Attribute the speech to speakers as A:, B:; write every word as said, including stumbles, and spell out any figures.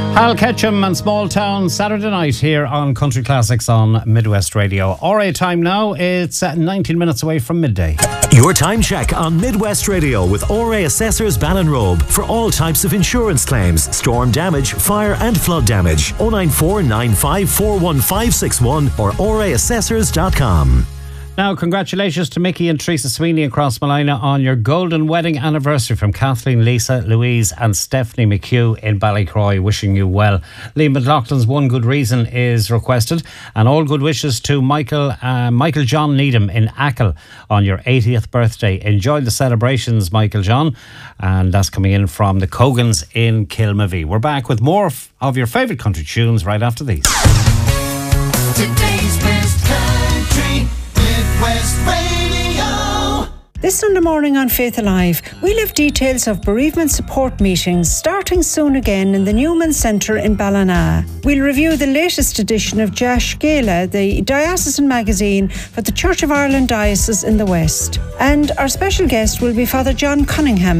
A: Hal Ketchum and Small Town Saturday night here on Country Classics on Midwest Radio. R A time now, it's nineteen minutes away from midday.
B: Your time check on Midwest Radio with R A Assessors Ballinrobe for all types of insurance claims, storm damage, fire and flood damage. oh nine four nine five four one five six one or r a assessors dot com.
A: Now, congratulations to Mickey and Teresa Sweeney across Malina on your golden wedding anniversary from Kathleen, Lisa, Louise and Stephanie McHugh in Ballycroy. Wishing you well. Liam McLaughlin's One Good Reason is requested, and all good wishes to Michael uh, Michael John Needham in Achill on your eightieth birthday. Enjoy the celebrations, Michael John. And that's coming in from the Cogans in Kilmavie. We're back with more of your favourite country tunes right after these.
C: Today's best country, Midwest Radio.
D: This Sunday morning on Faith Alive, we'll have details of bereavement support meetings starting soon again in the Newman Centre in Ballina. We'll review the latest edition of Jash Gala, the diocesan magazine for the Church of Ireland Diocese in the West. And our special guest will be Father John Cunningham,